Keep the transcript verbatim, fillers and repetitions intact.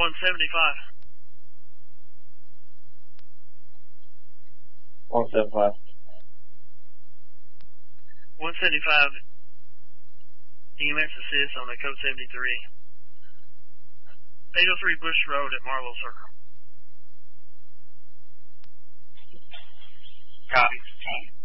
one seventy-five. one seventy-five. one seventy-five. E M S assist on the code seventy-three. eight oh three Bush Road at Marlow Circle. Copy.